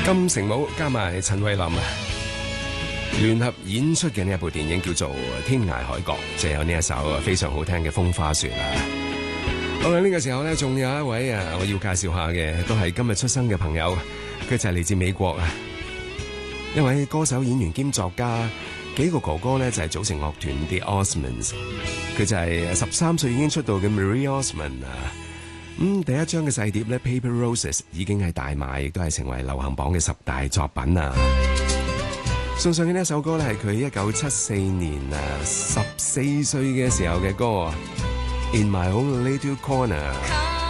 金城武加埋陳慧琳啊，聯合演出嘅呢一部電影叫做《天涯海角》，就有呢一首非常好聽嘅《風花雪》啦。好啦，呢個時候咧，仲有一位我要介紹下嘅，都係今日出生嘅朋友，佢就係嚟自美國啊，一位歌手、演員兼作家，幾個哥哥咧就係組成樂團 The Osmonds， 佢就係13歲已經出道嘅 Marie Osmond 啊。第一張嘅細碟咧 Paper Roses 已經係大賣，亦都係成為流行榜嘅10大作品啊。送上嘅呢一首歌咧係佢1974年14歲嘅時候嘅歌，In My Own Little Corner。